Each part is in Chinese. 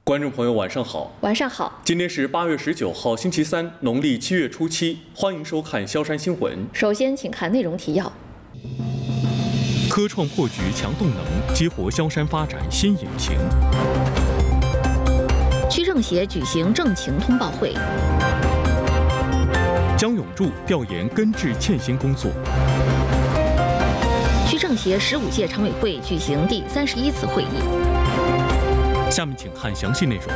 观众朋友，晚上好。 晚上好。 今天是8月19号，星期三，农历7月初7。欢迎收看萧山新闻。 首先，请看内容提要。 科创破局强动能，激活萧山发展新引擎。 区政协举行政情通报会。 江永柱调研根治欠薪工作。 区政协15届常委会举行第31次会议。 下面请看详细内容。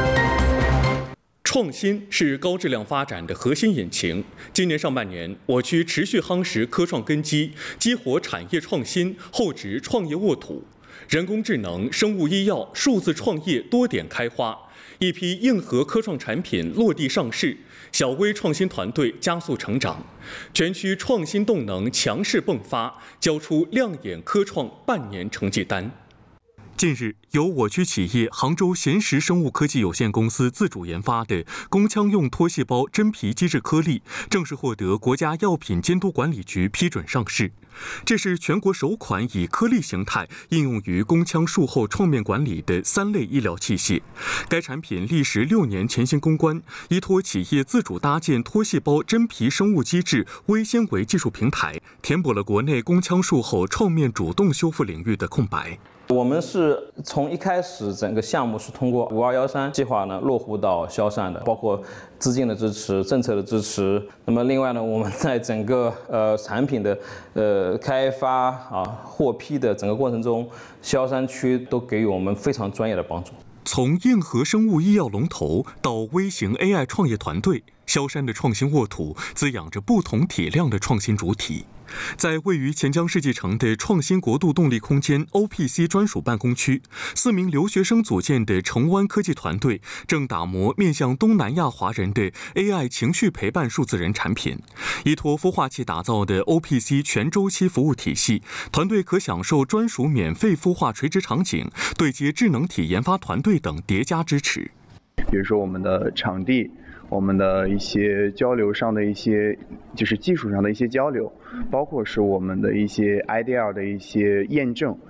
创新是高质量发展的核心引擎。今年上半年，我区持续夯实科创根基，激活产业创新，厚植创业沃土。人工智能、生物医药、数字创业多点开花，一批硬核科创产品落地上市，小微创新团队加速成长，全区创新动能强势迸发，交出亮眼科创半年成绩单。近日，由我区企业杭州贤实生物科技有限公司自主研发的宫腔用脱细胞真皮基质颗粒正式获得国家药品监督管理局批准上市。这是全国首款以颗粒形态应用于宫腔术后创面管理的3类医疗器械。该产品历时6年前行攻关，依托企业自主搭建脱细胞真皮生物基质微纤维技术平台，填补了国内宫腔术后创面主动修复领域的空白。 我们是从一开始整个项目是通过5213计划落户到萧山的，包括资金的支持、政策的支持。那么另外呢，我们在整个产品的开发获批的整个过程中，萧山区都给予我们非常专业的帮助。 从硬核生物医药龙头到微型 AI 创业团队，萧山的创新沃土滋养着不同体量的创新主体。在位于钱江世纪城的创新国度动力空间 OPC 专属办公区，4名留学生组建的城湾科技团队正打磨面向东南亚华人的 AI 情绪陪伴数字人产品。依托孵化器打造的 OPC 全周期服务体系，团队可享受专属免费孵化垂直场景、对接智能体研发团队等叠加支持。 比如说我们的场地，我们的一些交流上的一些就是技术上的一些交流，包括是我们的一些 IDL 的一些验证。